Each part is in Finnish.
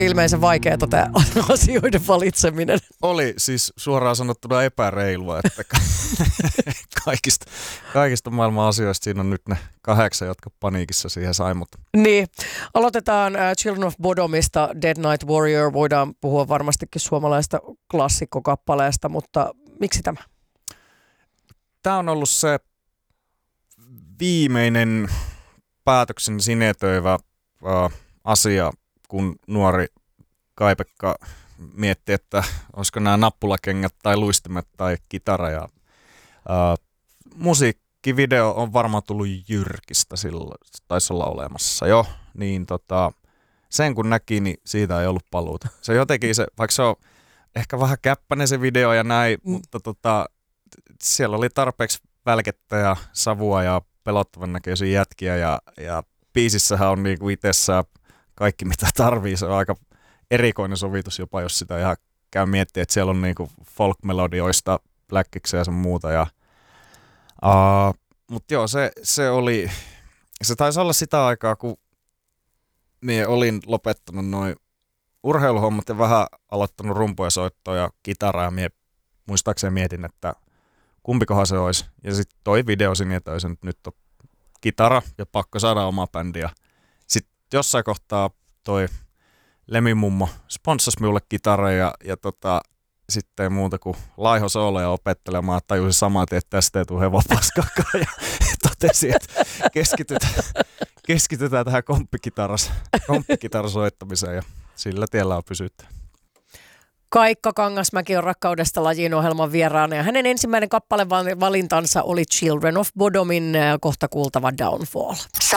ilmeisen vaikeaa tämä asioiden valitseminen. Oli siis suoraan sanottuna epäreilua, että kaikista maailman asioista siinä on nyt ne 8, jotka paniikissa siihen sai. Mutta. Niin, aloitetaan Children of Bodomista, Dead Night Warrior. Voidaan puhua varmastikin suomalaista klassikkokappaleesta, mutta miksi tämä? Tämä on ollut se viimeinen päätöksen sinetöivä asia, kun nuori Kai-Pekka mietti, että olisiko nämä nappulakengät tai luistimet tai kitara. Ja, musiikkivideo on varmaan tullut Jyrkistä, silloin taisi olla olemassa jo, niin sen kun näki, niin siitä ei ollut paluuta. Se jotenkin, vaikka se on ehkä vähän käppäinen se video ja näin, mutta siellä oli tarpeeksi välkettä ja savua ja pelottavan näköisiä jätkiä ja biisissähän on niinku itsessään kaikki mitä tarvii. Se on aika erikoinen sovitus jopa, jos sitä ihan käy miettimään, että siellä on niinku folk-melodioista läkkiksi ja sen muuta. Mutta joo, se taisi olla sitä aikaa, kun minä olin lopettanut noin urheiluhommat ja vähän aloittanut rumpuja soittoa ja kitaraa ja minä muistaakseni mietin, että kumpikohan se olisi. Ja sitten toi video sinne, että nyt on kitara ja pakko saada oma bändi. Ja sitten jossain kohtaa toi Lemimummo sponssasi minulle kitaran ja sitten ei muuta kuin laiho sooleja opettelemaan. Tajusin saman tien, että tästä ei tule hevopaskakaan ja totesin, että keskitytään tähän komppikitarasoittamiseen ja sillä tiellä on pysytty. Kaikka Kangasmäki on Rakkaudesta lajiin -ohjelman vieraana ja hänen ensimmäinen kappalevalintansa oli Children of Bodomin kohta kuultava Downfall. 100%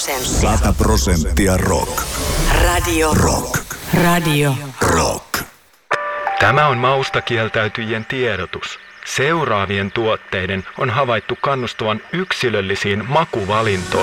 rock. Radio Rock. Radio Rock. Tämä on mausta kieltäytyjien tiedotus. Seuraavien tuotteiden on havaittu kannustavan yksilöllisiin makuvalintoihin.